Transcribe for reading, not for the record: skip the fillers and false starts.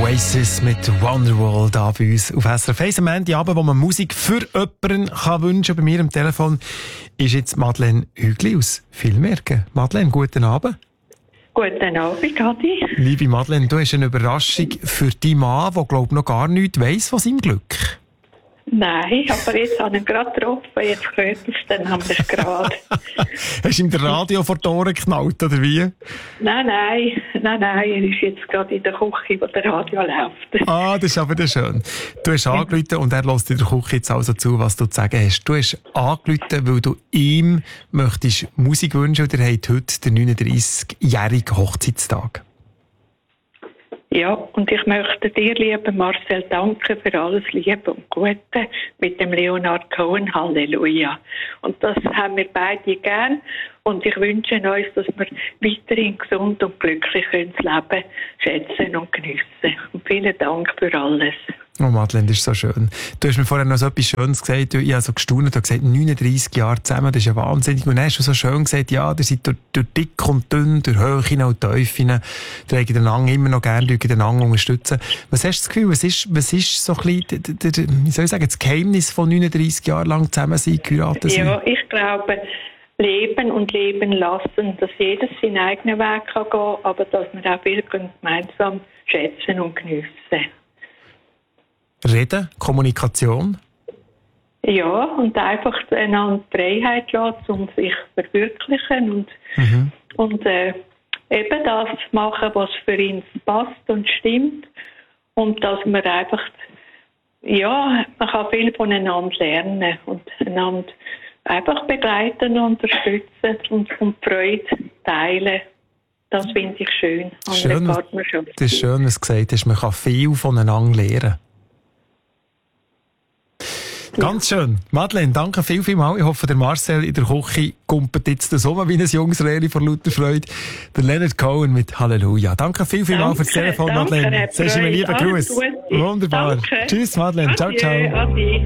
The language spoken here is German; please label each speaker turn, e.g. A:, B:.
A: Oasis mit Wonderwall da bei uns auf SRF 1 am Ende, wo man Musik für jemanden kann wünschen. Bei mir am Telefon ist jetzt Madeleine Hügli aus Villmerken. Madeleine, guten Abend.
B: Guten Abend, Adi.
A: Liebe Madeleine, du hast eine Überraschung für deinen Mann, der glaube noch gar nichts weiss von seinem Glück.
B: Nein, aber jetzt habe ich ihn gerade getroffen, jetzt hört es dann haben wir es gerade.
A: Hast du ihm das Radio vor die Ohren geknallt, oder wie?
B: Nein, er ist jetzt gerade in der Küche, wo der Radio läuft.
A: Ah, das ist aber das schön. Du hast angerufen und er lässt in der Küche jetzt also zu, was du zu sagen hast. Du hast angerufen, weil du ihm möchtest Musik wünschen und er hat heute den 39-jährigen Hochzeitstag.
B: Ja, und ich möchte dir, lieber Marcel, danken für alles Liebe und Gute mit dem Leonard Cohen. Halleluja. Und das haben wir beide gern. Und ich wünsche uns, dass wir weiterhin gesund und glücklich das Leben schätzen und geniessen. Und vielen Dank für alles.
A: Oh Madeleine, das ist so schön. Du hast mir vorher noch so etwas Schönes gesagt. Ich habe so gestaunt, du hast gesagt, 39 Jahre zusammen, das ist ja wahnsinnig. Und dann hast du so schön gesagt, ja, ihr seid durch dick und dünn, durch Höhen und Tiefen, ihr habt einander immer noch gerne, einander unterstützen. Was hast du das Gefühl, was ist so ein bisschen, wie soll ich sagen, das Geheimnis von 39 Jahren lang zusammen sein, geheiratet sein?
B: Ja, ich glaube, leben und leben lassen, dass jeder seinen eigenen Weg kann gehen, aber dass wir auch viel gemeinsam schätzen und geniessen.
A: Reden, Kommunikation?
B: Ja, und einfach einander Freiheit lassen, um sich zu verwirklichen und eben das machen, was für ihn passt und stimmt. Und dass man einfach, ja, man kann viel voneinander lernen und einander einfach begleiten und unterstützen und Freude teilen. Das finde ich schön an der Partnerschaft.
A: Das ist schön, was du gesagt hast. Man kann viel voneinander lernen. Ganz schön. Madeleine, danke vielmals. Ich hoffe, der Marcel in der Küche kumpelt jetzt so wie ein junges Reli vor lauter Freude. Der Leonard Cohen mit Halleluja. Danke vielmals fürs Telefon, Madeleine. Sagst du mir lieben Gruß. Wunderbar.
B: Danke.
A: Tschüss, Madeleine. Ciao, ciao.
B: Adieu.